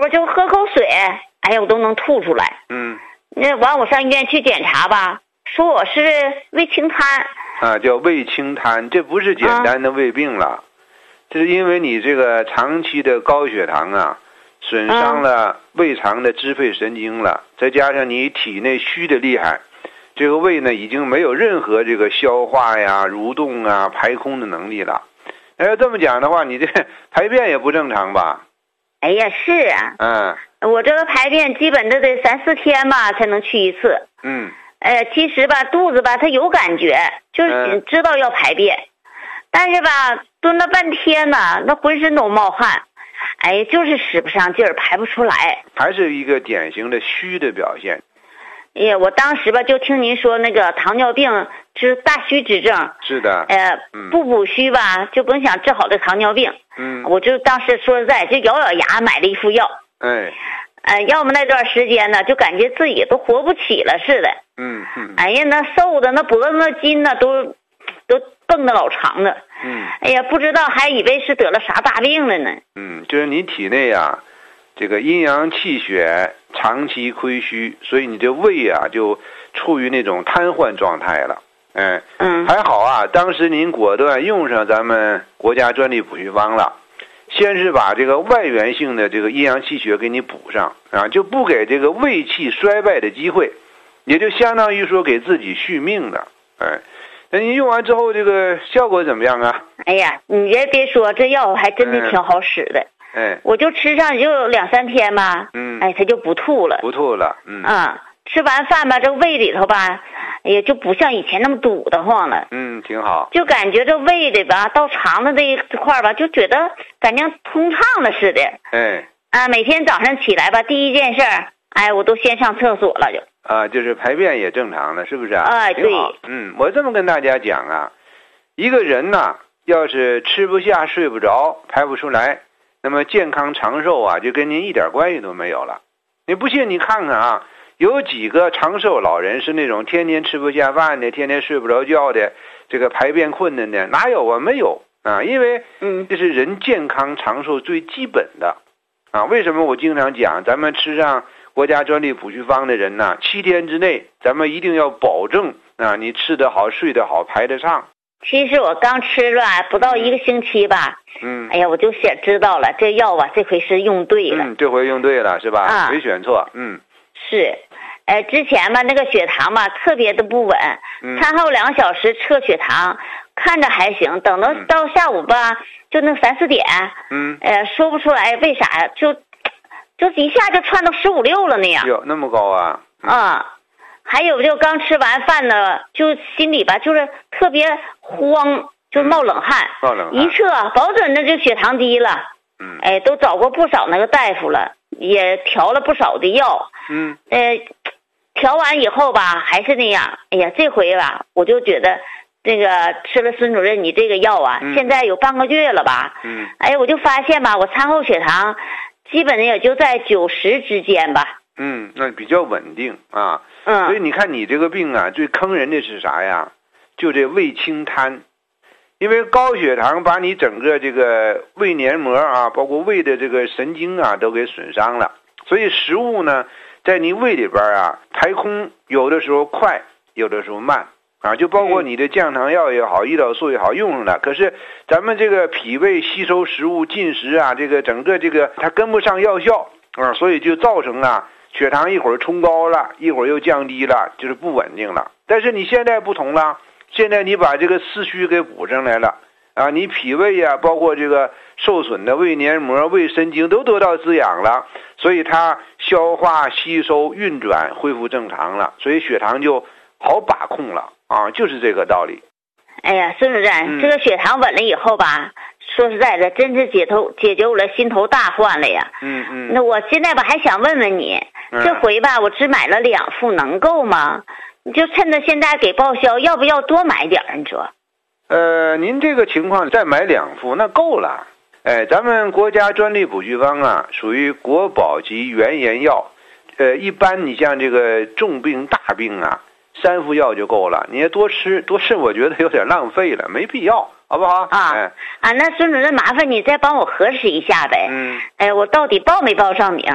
吧，就喝口水，哎呀，我都能吐出来。那完我上医院去检查吧，说我是胃清瘫。 啊，叫胃清瘫，这不是简单的胃病了，这是因为你这个长期的高血糖啊，损伤了胃肠的支配神经了，再加上你体内虚的厉害，这个胃呢已经没有任何这个消化呀、蠕动啊、排空的能力了。要这么讲的话，你这排便也不正常吧？ 哎呀，是啊。我这个排便基本都得3、4天吧才能去一次。其实吧，肚子吧它有感觉，就是知道要排便，但是吧蹲了半天呢，那浑身都冒汗，哎，就是使不上劲儿，排不出来， 还是一个典型的虚的表现。 哎呀，我当时吧就听您说那个糖尿病是大虚之症。 是的。 不补虚吧就甭想治好这糖尿病。我就当时说实在就咬咬牙买了一副药。要么那段时间呢就感觉自己都活不起了似的。哎呀，那瘦的那脖子那筋呢都蹦得老长的。哎呀，不知道还以为是得了啥大病了呢。 就是你体内啊这个阴阳气血长期亏虚，所以你这胃啊就处于那种瘫痪状态了。还好啊，当时您果断用上咱们国家专利补虚方了，先是把这个外源性的这个阴阳气血给你补上啊，就不给这个胃气衰败的机会，也就相当于说给自己续命的。那您用完之后这个效果怎么样啊？ 哎呀，你别说，这药还真的挺好使的。我就吃上也就2、3天吧。它就不吐了。吃完饭吧，这胃里头吧，哎呀，就不像以前那么堵得慌了。 挺好。 就感觉这胃里吧，到肠子这一块吧，就觉得感觉通畅了似的。每天早上起来吧，第一件事儿，我都先上厕所了就。 就是排便也正常了，是不是啊？ 对。 我这么跟大家讲啊，一个人呐，要是吃不下、睡不着、排不出来，那么健康长寿啊，就跟您一点关系都没有了。你不信你看看啊，有几个长寿老人是那种天天吃不下饭的，天天睡不着觉的，这个排便困难的，哪有啊？没有啊，因为这是人健康长寿最基本的啊。为什么我经常讲，咱们吃上国家专利补虚方的人呢，7天之内咱们一定要保证啊，你吃得好、睡得好、排得畅。 其实我刚吃了不到1个星期吧。哎呀，我就想知道了，这药啊，这回是用对了。 这回用对了是吧？没选错。 是。之前吧那个血糖吧特别的不稳，餐后2小时测血糖，看着还行，等到下午吧就那3、4点，说不出来为啥就一下就窜到15、16了那样。 哟，那么高啊！ 还有就刚吃完饭呢，就心里吧就是特别慌，就冒冷汗。一测保准那就血糖低了。都找过不少那个大夫了，也调了不少的药。调完以后吧还是那样。哎呀，这回吧我就觉得这个吃了孙主任你这个药啊，现在有半个月了吧。哎呀，我就发现吧，我餐后血糖基本也就在90之间吧。 那比较稳定啊。所以你看你这个病啊，最坑人的是啥呀？就这胃清瘫。因为高血糖把你整个这个胃黏膜啊，包括胃的这个神经啊都给损伤了，所以食物呢在你胃里边啊排空有的时候快，有的时候慢啊，就包括你的降糖药也好，胰岛素也好用上了，可是咱们这个脾胃吸收食物进食啊，这个整个这个它跟不上药效啊，所以就造成啊血糖一会儿冲高了，一会儿又降低了，就是不稳定了。但是你现在不同了，现在你把这个四虚给补上来了啊，你脾胃啊，包括这个受损的胃黏膜、胃神经都得到滋养了，所以它消化、吸收、运转恢复正常了，所以血糖就好把控了啊，就是这个道理。 哎呀，孙主任，这个血糖稳了以后吧，说实在的，真是解决我的心头大患了呀。那我现在吧还想问问你，这回吧我只买了2副，能够吗？你就趁着现在给报销，要不要多买点你说？ 您这个情况再买2副那够了。咱们国家专利补虚方啊，属于国宝级原研药。一般你像这个重病大病啊，3副药就够了。你也多吃，我觉得有点浪费了，没必要，好不好？ 那孙主任麻烦你再帮我核实一下呗。我到底报没报上名？